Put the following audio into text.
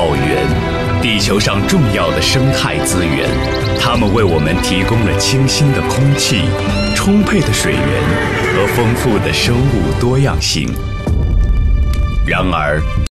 草原，地球上重要的生态资源，它们为我们提供了清新的空气、充沛的水源和丰富的生物多样性。然而，